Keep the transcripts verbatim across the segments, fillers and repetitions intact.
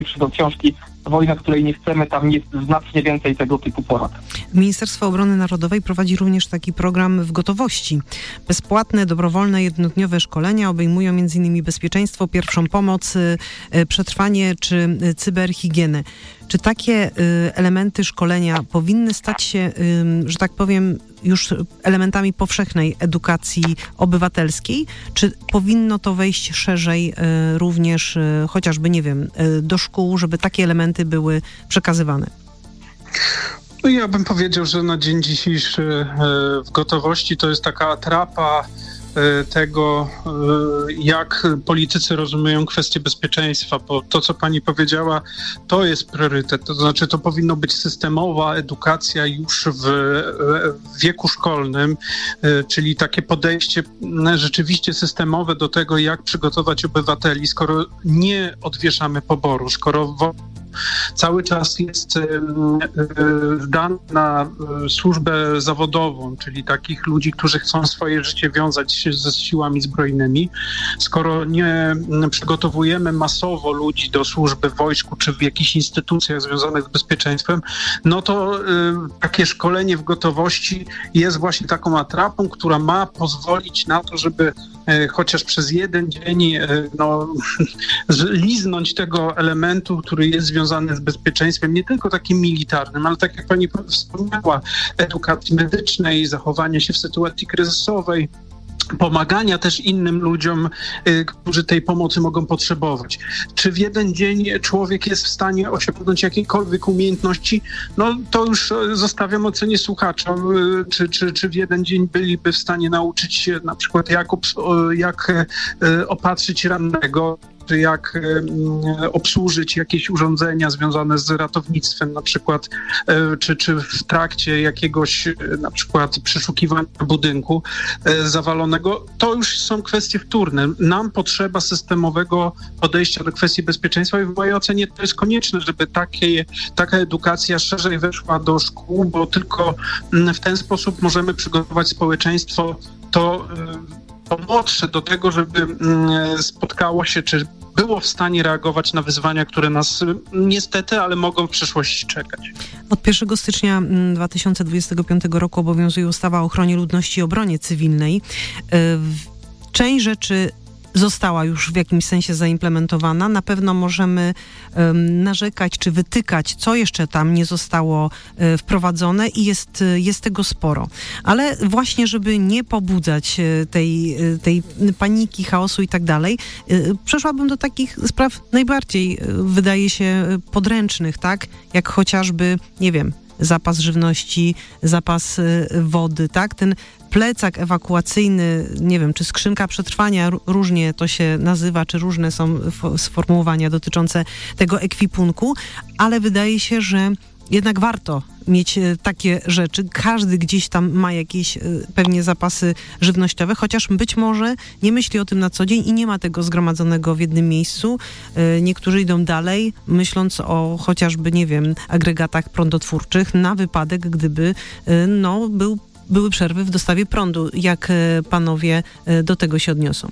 do książki Wojna, której nie chcemy, tam jest znacznie więcej tego typu porad. Ministerstwo Obrony Narodowej prowadzi również taki program w gotowości. Bezpłatne, dobrowolne, jednodniowe szkolenia obejmują m.in. bezpieczeństwo, pierwszą pomoc, przetrwanie czy cyberhigienę. Czy takie elementy szkolenia powinny stać się, że tak powiem, już elementami powszechnej edukacji obywatelskiej? Czy powinno to wejść szerzej również chociażby, nie wiem, do szkół, żeby takie elementy były przekazywane? No ja bym powiedział, że na dzień dzisiejszy w gotowości to jest taka atrapa tego, jak politycy rozumieją kwestie bezpieczeństwa, bo to, co pani powiedziała, to jest priorytet. To znaczy, to powinno być systemowa edukacja już w wieku szkolnym, czyli takie podejście rzeczywiście systemowe do tego, jak przygotować obywateli, skoro nie odwieszamy poboru, skoro cały czas jest zdany na służbę zawodową, czyli takich ludzi, którzy chcą swoje życie wiązać ze siłami zbrojnymi. Skoro nie przygotowujemy masowo ludzi do służby w wojsku czy w jakichś instytucjach związanych z bezpieczeństwem, no to takie szkolenie w gotowości jest właśnie taką atrapą, która ma pozwolić na to, żeby chociaż przez jeden dzień no, liznąć tego elementu, który jest związany z bezpieczeństwem, nie tylko takim militarnym, ale tak jak pani wspomniała, edukacji medycznej, zachowania się w sytuacji kryzysowej, pomagania też innym ludziom, y, którzy tej pomocy mogą potrzebować. Czy w jeden dzień człowiek jest w stanie osiągnąć jakiekolwiek umiejętności? No to już zostawiam ocenie słuchacza. Y, czy, czy, czy w jeden dzień byliby w stanie nauczyć się na przykład jak, obs- jak y, opatrzyć rannego, czy jak y, obsłużyć jakieś urządzenia związane z ratownictwem, na przykład, y, czy, czy w trakcie jakiegoś y, na przykład przeszukiwania budynku y, zawalonego, to już są kwestie wtórne. Nam potrzeba systemowego podejścia do kwestii bezpieczeństwa i w mojej ocenie to jest konieczne, żeby takie, taka edukacja szerzej weszła do szkół, bo tylko w ten sposób możemy przygotować społeczeństwo to y, pomłodsze do tego, żeby spotkało się, czy było w stanie reagować na wyzwania, które nas niestety, ale mogą w przyszłości czekać. Od pierwszego stycznia dwa tysiące dwudziestego piątego roku obowiązuje ustawa o ochronie ludności i obronie cywilnej. Część rzeczy została już w jakimś sensie zaimplementowana. Na pewno możemy um, narzekać czy wytykać, co jeszcze tam nie zostało e, wprowadzone i jest, jest tego sporo. Ale właśnie, żeby nie pobudzać tej, tej paniki, chaosu i tak dalej, e, przeszłabym do takich spraw najbardziej, e, wydaje się, podręcznych, tak? Jak chociażby, nie wiem, zapas żywności, zapas e, wody, tak? Ten plecak ewakuacyjny, nie wiem, czy skrzynka przetrwania, różnie to się nazywa, czy różne są sformułowania dotyczące tego ekwipunku, ale wydaje się, że jednak warto mieć takie rzeczy. Każdy gdzieś tam ma jakieś pewnie zapasy żywnościowe, chociaż być może nie myśli o tym na co dzień i nie ma tego zgromadzonego w jednym miejscu. Niektórzy idą dalej, myśląc o chociażby, nie wiem, agregatach prądotwórczych na wypadek, gdyby no, był były przerwy w dostawie prądu. Jak panowie do tego się odniosą?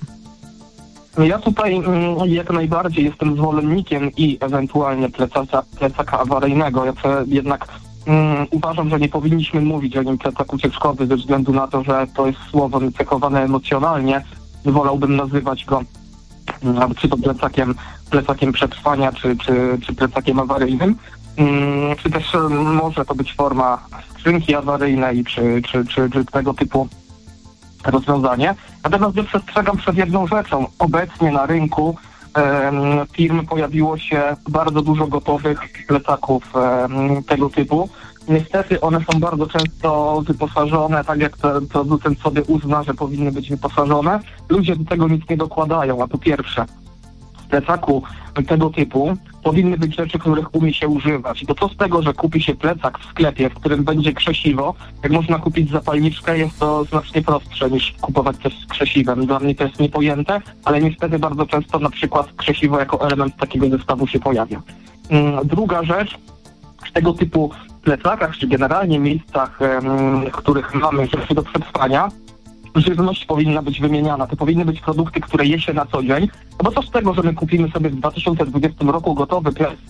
Ja tutaj jak najbardziej jestem zwolennikiem i ewentualnie plecaka, plecaka awaryjnego. Ja jednak um, uważam, że nie powinniśmy mówić o nim plecak ucieczkowy ze względu na to, że to jest słowo cechowane emocjonalnie. Wolałbym nazywać go um, czy to plecakiem, plecakiem przetrwania, czy, czy, czy plecakiem awaryjnym. Um, czy też um, może to być forma skrzynki awaryjnej, czy, czy, czy, czy tego typu rozwiązanie. Natomiast ja przestrzegam przed jedną rzeczą. Obecnie na rynku um, firm pojawiło się bardzo dużo gotowych plecaków um, tego typu. Niestety one są bardzo często wyposażone, tak jak ten producent sobie uzna, że powinny być wyposażone. Ludzie do tego nic nie dokładają, a po pierwsze w plecaku tego typu powinny być rzeczy, których umie się używać. Bo co z tego, że kupi się plecak w sklepie, w którym będzie krzesiwo, jak można kupić zapalniczkę, jest to znacznie prostsze niż kupować coś z krzesiwem. Dla mnie to jest niepojęte, ale niestety bardzo często na przykład krzesiwo jako element takiego zestawu się pojawia. Druga rzecz, w tego typu plecakach, czy generalnie miejscach, w których mamy rzeczy do przetrwania, żywność powinna być wymieniana. To powinny być produkty, które je się na co dzień. No bo co z tego, że my kupimy sobie w dwa tysiące dwudziestym roku gotowy plecak